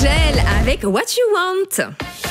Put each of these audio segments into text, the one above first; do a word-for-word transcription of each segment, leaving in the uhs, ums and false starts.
Angèle avec What You Want.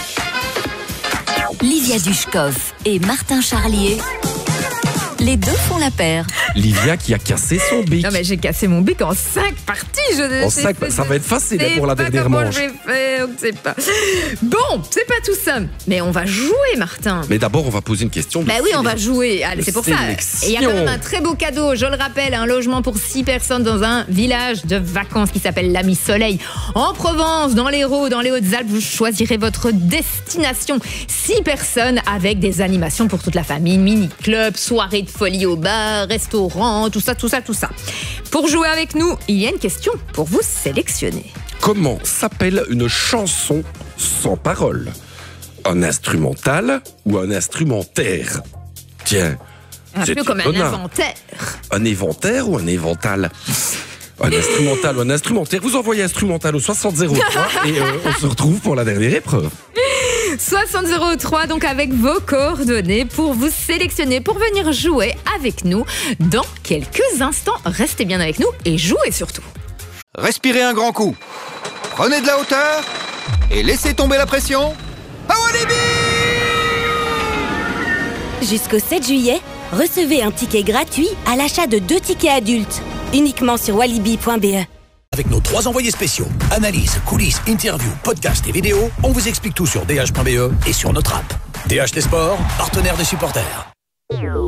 Livia Dushkov et Martin Charlier, les deux font la paire. Livia qui a cassé son bic. Non mais j'ai cassé mon bic en cinq parties. Je, en cinq, ça va être facile pour la dernière manche. Je vais faire, on sait pas. Bon, c'est pas tout ça, mais on va jouer, Martin. Mais d'abord, on va poser une question. Bah oui, on va jouer. Allez, c'est pour ça. Et il y a quand même un très beau cadeau. Je le rappelle, un logement pour six personnes dans un village de vacances qui s'appelle l'Ami Soleil en Provence, dans l'Hérault, dans les Hautes-Alpes. Vous choisirez votre destination. Six personnes avec des animations pour toute la famille, mini-club, soirée de folie au bar, restaurant, tout ça, tout ça, tout ça. Pour jouer avec nous, il y a une question pour vous sélectionner. Comment s'appelle une chanson sans paroles? Un instrumental ou un instrumentaire? Tiens, un peu comme un inventaire. Un inventaire ou un invental? Un instrumental ou un instrumentaire? Vous envoyez instrumental au soixante zéro trois et euh, on se retrouve pour la dernière épreuve. soixante zéro trois, donc avec vos coordonnées pour vous sélectionner, pour venir jouer avec nous dans quelques instants. Restez bien avec nous et jouez surtout. Respirez un grand coup. Prenez de la hauteur et laissez tomber la pression. À Walibi! Jusqu'au sept juillet, recevez un ticket gratuit à l'achat de deux tickets adultes, uniquement sur walibi point b e. Avec nos trois envoyés spéciaux, analyse, coulisses, interviews, podcasts et vidéos, on vous explique tout sur d h point b e et sur notre app. D H T Sport, partenaire des supporters.